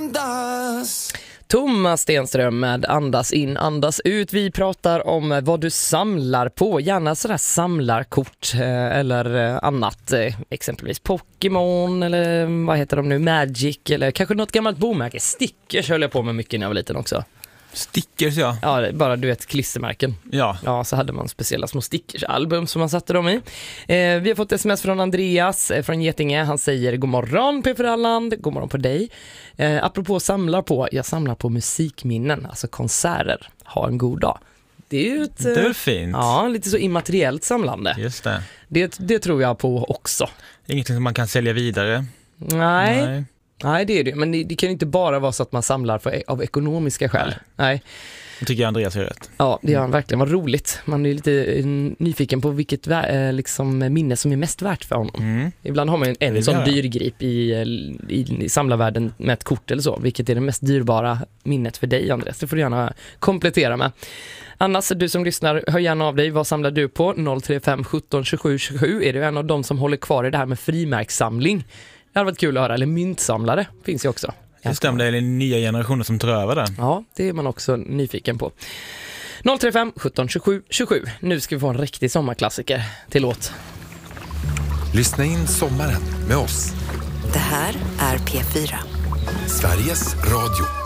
andas. Thomas Stenström med Andas in, andas ut. Vi pratar om vad du samlar på. Gärna sådär samlarkort eller annat. Exempelvis Pokémon eller vad heter de nu? Magic eller kanske något gammalt bomärke. Stickers höll jag på med mycket när jag var liten också. Stickers, ja. Ja, bara du vet klistermärken. Ja. Ja, så hade man speciella små stickersalbum som man satte dem i. Vi har fått sms från Andreas från Getinge. Han säger god morgon P4 Halland, god morgon på dig. Apropå samlar på, jag samlar på musikminnen, alltså konserter. Ha en god dag. Det är ju ett... Det är fint. Ja, lite så immateriellt samlande. Just det. Det tror jag på också. Ingenting som man kan sälja vidare. Nej, det är det. Men det kan ju inte bara vara så att man samlar av ekonomiska skäl. Nej. Jag tycker Andreas är rätt. Ja, det gör han verkligen. Vad roligt. Man är lite nyfiken på vilket liksom, minne som är mest värt för honom. Ibland har man en sån dyrgrip i samlarvärlden med ett kort eller så. Vilket är det mest dyrbara minnet för dig, Andreas? Det får du gärna komplettera med. Annars, du som lyssnar, hör gärna av dig. Vad samlar du på? 035 17 27 27. Är du en av dem som håller kvar i det här med frimärkssamling? Det hade varit kul att höra. Eller myntsamlare finns ju också. Det stämmer, det är nya generationer som tar över det. Ja, det är man också nyfiken på. 035 17 27 27. Nu ska vi få en riktig sommarklassiker till låt. Lyssna in sommaren med oss. Det här är P4. Sveriges Radio.